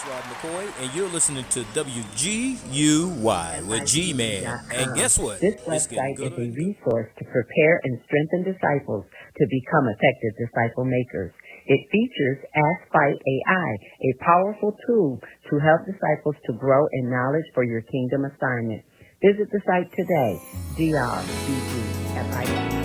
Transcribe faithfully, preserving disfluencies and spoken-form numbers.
Rod McCoy, and you're listening to W G U Y with G-Man. And guess what? This website is a resource to prepare and strengthen disciples to become effective disciple makers. It features Ask Fight A I, a powerful tool to help disciples to grow in knowledge for your kingdom assignment. Visit the site today, D R B G F I T.